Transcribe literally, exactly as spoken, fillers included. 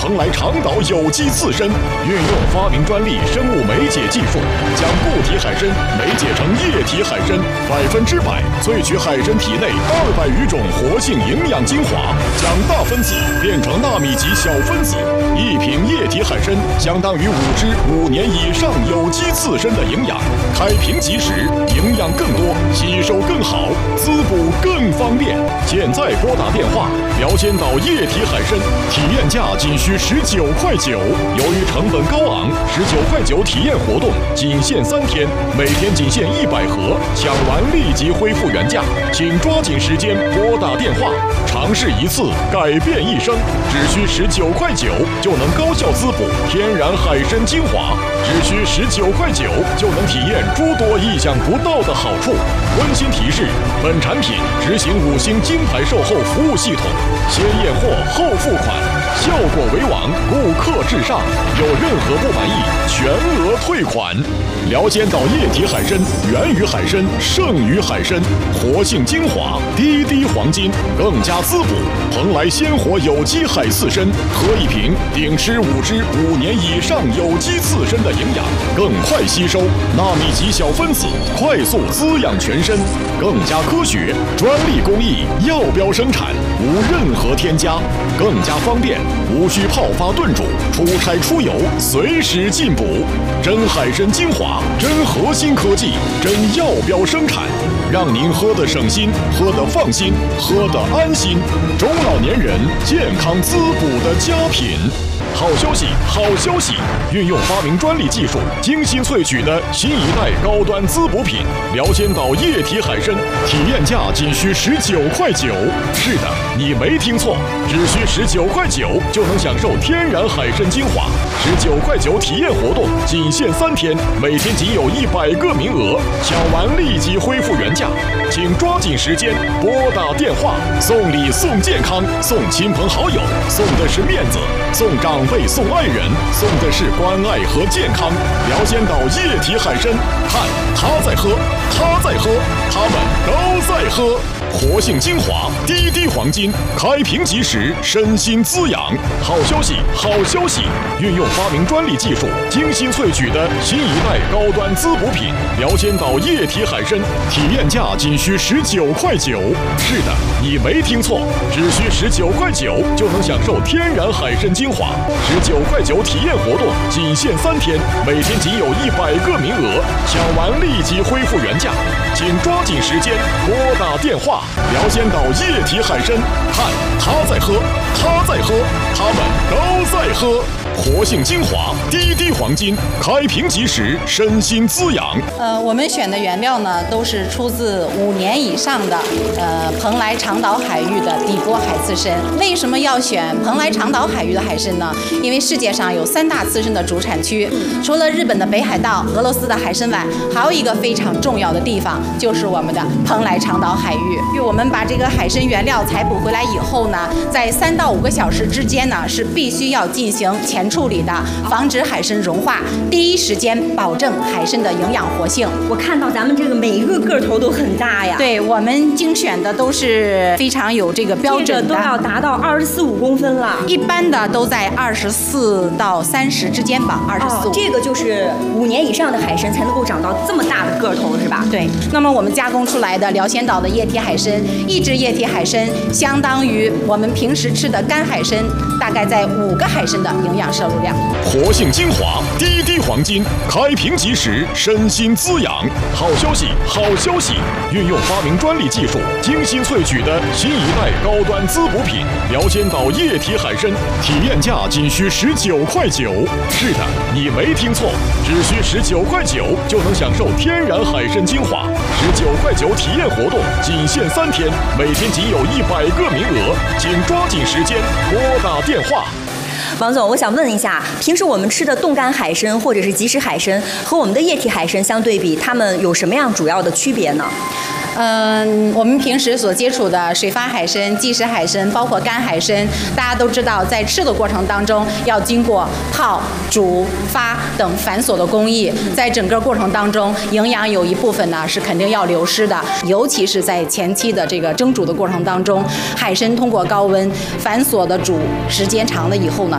蓬莱长岛有机刺身，运用发明专利生物酶解技术，将固体海参酶解成液体海参，百分之百萃取海参体内二百余种活性营养精华，将大分子变成纳米级小分子。一瓶液体海参相当于五只五年以上有机刺身的营养，开瓶即食，营养更多，吸收更好，滋补更方便。现在拨打电话，辽仙岛液体海参体验价仅需十九块九。由于成本高昂，十九块九体验活动仅限三天，每天仅限一百盒，抢完立即恢复原价，请抓紧时间拨打电话，尝试一次改变一生，只需十九块九就能高效滋补天然海参精华，只需十九块九就能体验诸多意想不到的好处。温馨提示：本产品执行五星金牌售后服务系统，先验货后付款，效果为王，顾客至上，有任何不满意全额退款。辽仙岛液体海参源于海参，胜于海参，活性精华，滴滴黄金，更加滋补。蓬莱鲜活有机海刺参，喝一瓶顶吃五只五年以上有机刺参的营养，更快吸收纳米级小分子，快速滋养全身，更加科学，专利工艺，药标生产，无任何添加，更加方便，无需泡发炖煮，出差出游随时进补。真海参精华，真核心科技，真药标生产，让您喝得省心，喝得放心，喝得安心。中老年人健康滋补的佳品。好消息，好消息！运用发明专利技术，精心萃取的新一代高端滋补品——辽仙岛液体海参，体验价仅需十九块九。是的，你没听错，只需十九块九就能享受天然海参精华。十九块九体验活动仅限三天，每天仅有一百个名额，抢完立即恢复原价，请抓紧时间拨打电话，送礼送健康，送亲朋好友，送的是面子，送长辈送爱人，送的是关爱和健康。辽仙岛液体海参，看他在喝，他在喝，他们都在喝。活性精华，滴滴黄金，开瓶即食，身心滋养。好消息，好消息！运用发明专利技术，精心萃取的新一代高端滋补品——辽仙岛液体海参，体验价仅需十九块九。是的，你没听错，只需十九块九就能享受天然海参精华。十九块九体验活动仅限三天，每天仅有一百个名额，抢完立即恢复原价，请抓紧时间拨打电话。辽仙岛液体海参，看他在喝，他在喝，他们都在喝。活性精华，滴滴黄金，开瓶即食，身心滋养。 呃，我们选的原料呢，都是出自五年以上的呃蓬莱长岛海域的底波海刺参。为什么要选蓬莱长岛海域的海参呢？因为世界上有三大刺参的主产区，除了日本的北海道、俄罗斯的海参崴，还有一个非常重要的地方，就是我们的蓬莱长岛海域。因为我们把这个海参原料采捕回来以后呢，在三到五个小时之间呢，是必须要进行前处理的，防止海参融化，第一时间保证海参的营养活性。 我看到咱们这个每一个个头都很大呀。 对，我们精选的都是非常有这个标准的， 这个都要达到二十四五公分了。 一般的都在二十四到三十之间吧，二十四。 这个就是五年以上的海参才能够长到这么大的个头，是吧？ 对。那么我们加工出来的辽仙岛的液体海参，一只液体海参相当于我们平时吃的干海参，大概在五个海参的营养摄入量。 活性精华，滴滴黄金，开瓶即食，身心滋养。好消息，好消息！运用发明专利技术，精心萃取的新一代高端滋补品——辽仙岛液体海参，体验价仅需十九块九。是的，你没听错，只需十九块九就能享受天然海参精华。十九块九体验活动仅限三天，每天仅有一百个名额，请抓紧时间拨打电话。 王总，我想问一下，平时我们吃的冻干海参或者是即食海参和我们的液体海参相对比，它们有什么样主要的区别呢？ 嗯，我们平时所接触的水发海参、即食海参，包括干海参，大家都知道，在吃的过程当中要经过泡、煮、发等繁琐的工艺，在整个过程当中，营养有一部分呢是肯定要流失的，尤其是在前期的这个蒸煮的过程当中，海参通过高温繁琐的煮，时间长了以后呢。